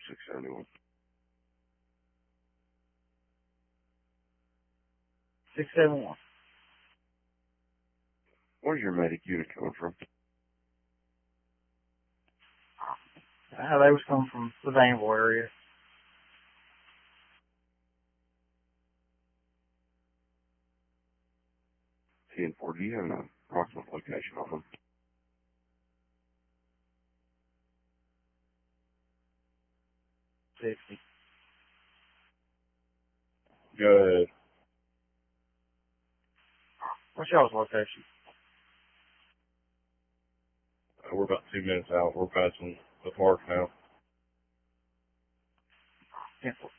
671. 671. Where's your medic unit coming from? They was coming from the Vanville area. 10-4, do you have an approximate location on them? 60. Go ahead. What's y'all's location? We're about 2 minutes out. We're passing the park now. 10-4.